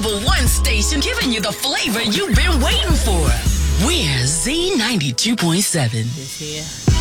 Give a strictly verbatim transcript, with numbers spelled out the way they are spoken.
number one station giving you the flavor you've been waiting for. We're Z ninety-two point seven. This here.